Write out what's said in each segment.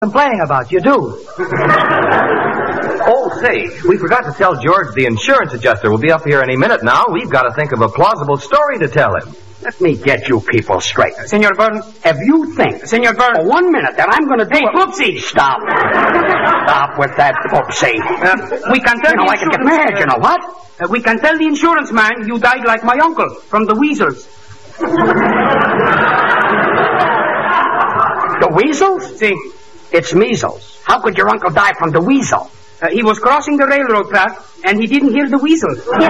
complaining about. You do. Oh, say, we forgot to tell George the insurance adjuster will be up here any minute now. We've got to think of a plausible story to tell him. Let me get you people straight. Senor Burns. If you think, Senor Burns, for 1 minute that I'm going to do Hey, Poopsie! Stop. Stop with that poopsie. We can tell I can get mad, you know what? We can tell the insurance man you died like my uncle from the weasels. The weasels? See, It's measles. How could your uncle die from the weasel? he was crossing the railroad track and he didn't hear the weasel.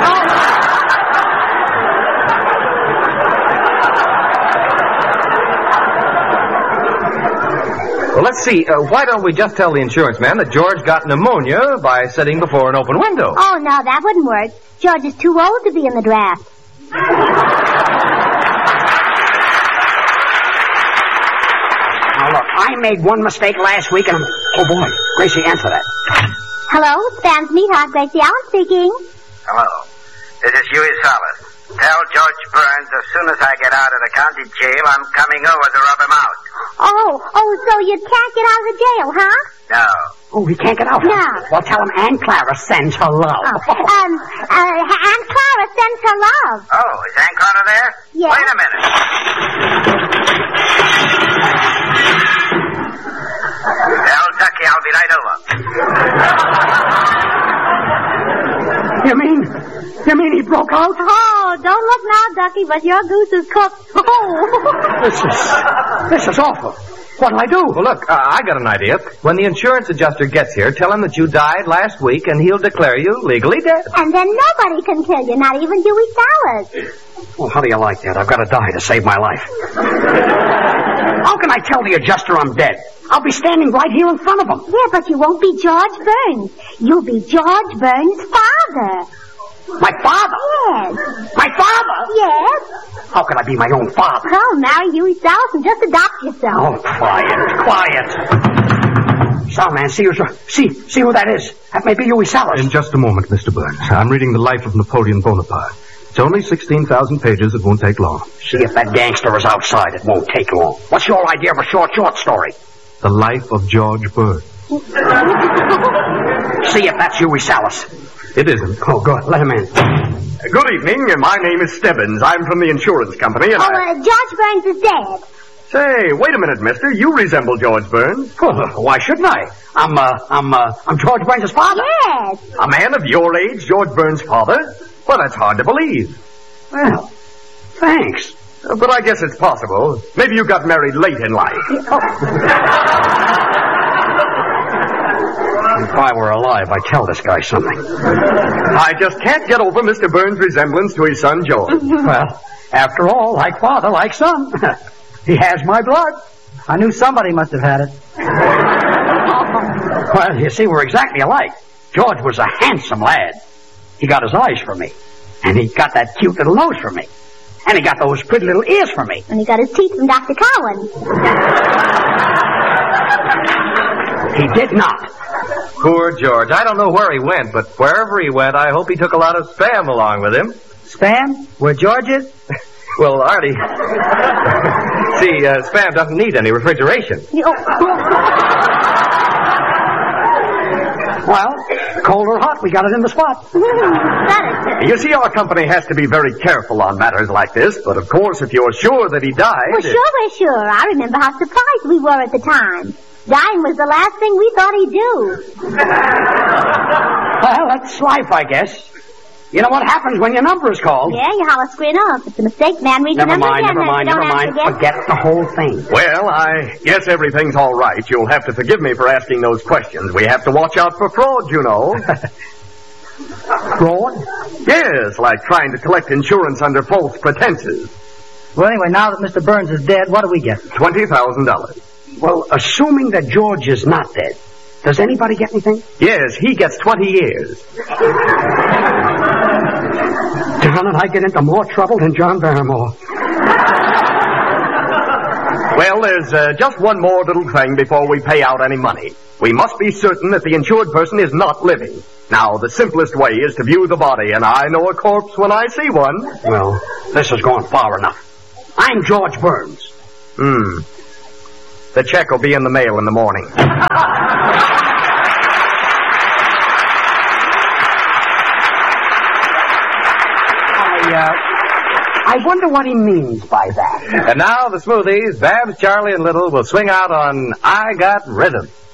Well, let's see. Why don't we just tell the insurance man that George got pneumonia by sitting before an open window? Oh, no, that wouldn't work. George is too old to be in the draft. Now, look, I made one mistake last week, and I'm... Oh, boy. Gracie, answer that. Hello, Sam's Meatheart, Gracie Allen speaking. Hello. This is Huey Salas. Tell George Burns as soon as I get out of the county jail, I'm coming over to rub him out. Oh, so you can't get out of the jail, huh? No. Oh, he can't get out. No. Well, tell him Aunt Clara sends her love. Aunt Clara sends her love. Oh, is Aunt Clara there? Yes. Wait a minute. Tell Ducky I'll be right over. You mean he broke out? Oh, don't look now, Ducky, but your goose is cooked. Oh. This is awful. What'll I do? Well, look, I got an idea. When the insurance adjuster gets here, tell him that you died last week, and he'll declare you legally dead. And then nobody can kill you, not even Huey Salas. Well, how do you like that? I've got to die to save my life. How can I tell the adjuster I'm dead? I'll be standing right here in front of him. Yeah, but you won't be George Burns. You'll be George Burns' father. My father? Yes. My father? Yes. How can I be my own father? Oh, marry Huey Salas and just adopt yourself. Oh, quiet. Son, man, see who that is. That may be Huey Salas. In just a moment, Mr. Burns. I'm reading the life of Napoleon Bonaparte. It's only 16,000 pages. It won't take long. See if that gangster is outside. It won't take long. What's your idea of a short story? The life of George Burns. See if that's Huey Salas. It isn't. Oh, good. Let him in. Good evening. My name is Stebbins. I'm from the insurance company, and George Burns is dead. Say, wait a minute, mister. You resemble George Burns. Well, why shouldn't I? I'm George Burns' father. Yes. A man of your age, George Burns' father? Well, that's hard to believe. Well, thanks. But I guess it's possible. Maybe you got married late in life. If I were alive, I'd tell this guy something. I just can't get over Mr. Burns' resemblance to his son, George. Well, after all, like father, like son. He has my blood. I knew somebody must have had it. Well, you see, we're exactly alike. George was a handsome lad. He got his eyes for me. And he got that cute little nose for me. And he got those pretty little ears for me. And he got his teeth from Dr. Cowan. He did not. Poor George. I don't know where he went, but wherever he went, I hope he took a lot of Spam along with him. Spam? Where George is? Well, Artie... See, Spam doesn't need any refrigeration. Well, cold or hot, we got it in the spot. You see, our company has to be very careful on matters like this, but of course, if you're sure that he died... Well, sure we're sure. I remember how surprised we were at the time. Dying was the last thing we thought he'd do. Well, that's life, I guess. You know what happens when your number is called? Yeah, you holler screen off. It's a mistake, man. Read the number again. Never mind. Forget the whole thing. Well, I guess everything's all right. You'll have to forgive me for asking those questions. We have to watch out for fraud, you know. Fraud? Yes, like trying to collect insurance under false pretenses. Well, anyway, now that Mr. Burns is dead, what do we get? $20,000. Well, assuming that George is not dead, does anybody get anything? Yes, he gets 20 years. John and I get into more trouble than John Barrymore. Well, there's just one more little thing before we pay out any money. We must be certain that the insured person is not living. Now, the simplest way is to view the body, and I know a corpse when I see one. Well, this has gone far enough. I'm George Burns. The check will be in the mail in the morning. I wonder what he means by that. And now the Smoothies, Babs, Charlie, and Little will swing out on I Got Rhythm.